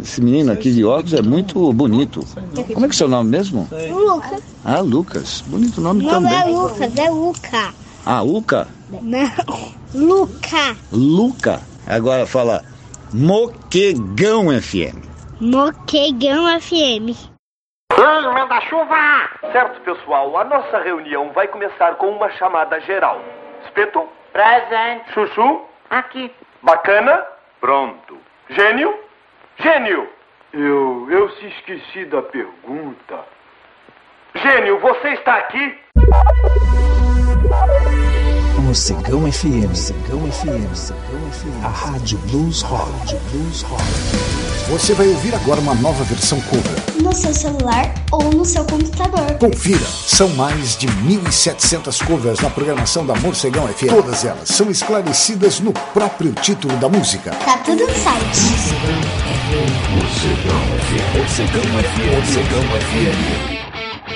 esse menino aqui de óculos é muito bonito. Como é que é o seu nome mesmo? Lucas. Ah, Lucas. Bonito nome Não também. é Lucas, é Luca. Ah, Luca? Não, Luca. Luca. Agora fala Moquegão FM. Moquegão FM. Ei, manda-chuva! Certo, pessoal, a nossa reunião vai começar com uma chamada geral. Espeto? Presente. Chuchu? Aqui. Bacana? Pronto. Gênio? Gênio! Eu se esqueci da pergunta. Gênio, você está aqui? Morcegão FM, Morcegão FM, a Rádio Blues Rock. Você vai ouvir agora uma nova versão cover. No seu celular ou no seu computador. Confira, são mais de 1.700 covers na programação da Morcegão FM. Todas elas são esclarecidas no próprio título da música. Tá tudo no site. Morcegão FM.